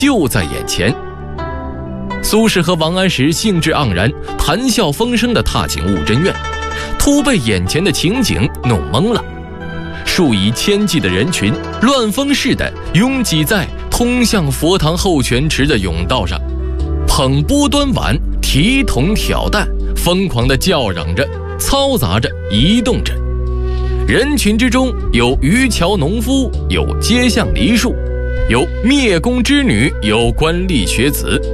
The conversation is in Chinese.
就在眼前。苏轼和王安石兴致盎然、谈笑风生地踏进悟真院，突被眼前的情景弄懵了。数以千计的人群乱风似的拥挤在通向佛堂后泉池的甬道上，捧钵端碗，提桶挑担，疯狂地叫嚷着，嘈杂着，移动着。人群之中有渔樵农夫，有街巷梨树，有灭工之女，有官吏学子，